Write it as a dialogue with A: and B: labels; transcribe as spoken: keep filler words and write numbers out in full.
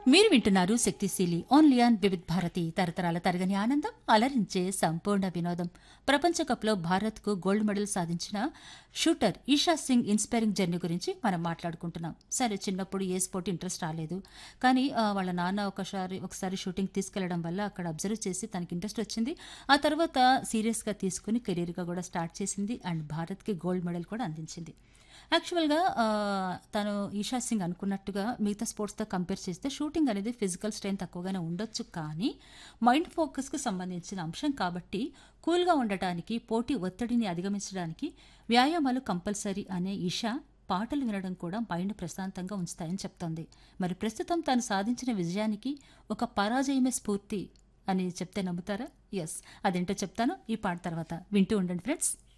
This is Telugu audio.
A: మీరు వింటున్నారు శక్తిశీలి ఓన్లీ ఆన్ వివిధ్ భారతి తరతరాల తరగని ఆనందం అలరించే సంపూర్ణ వినోదం. ప్రపంచ కప్లో భారత్కు గోల్డ్ మెడల్ సాధించిన shooter Isha Singh inspiring journey గురించి మనం మాట్లాడుకుంటున్నాం. సరే, చిన్నప్పుడు ఏ స్పోర్ట్ ఇంట్రెస్ట్ రాలేదు, కానీ ఆ, వాళ్ళ నాన్న ఒకసారి ఒకసారి షూటింగ్ తీసుకెళ్లడం వల్ల అక్కడ అబ్జర్వ్ చేసి తనకి ఇంట్రెస్ట్ వచ్చింది. ఆ తర్వాత సీరియస్గా తీసుకుని కెరీర్గా కూడా స్టార్ట్ చేసింది అండ్ భారత్కి గోల్డ్ మెడల్ కూడా అందించింది. యాక్చువల్గా ఆ, తను ఈషా సింగ్ అనుకున్నట్టుగా మిగతా స్పోర్ట్స్తో కంపేర్ చేస్తే షూటింగ్ అనేది ఫిజికల్ స్ట్రెయిన్ తక్కువగానే ఉండొచ్చు, కానీ మైండ్ ఫోకస్కు సంబంధించిన అంశం కాబట్టి కూల్గా ఉండటానికి, పోటీ ఒత్తిడిని అధిగమించడానికి వ్యాయామాలు కంపల్సరీ అనే ఈషా పాటలు వినడం కూడా మైండ్ ప్రశాంతంగా ఉంచుతాయని చెప్తోంది. మరి ప్రస్తుతం తాను సాధించిన విజయానికి ఒక పరాజయమే స్ఫూర్తి అని చెప్తే నమ్ముతారా? ఎస్, అదేంటో చెప్తాను ఈ పాట తర్వాత. వింటూ ఉండండి ఫ్రెండ్స్.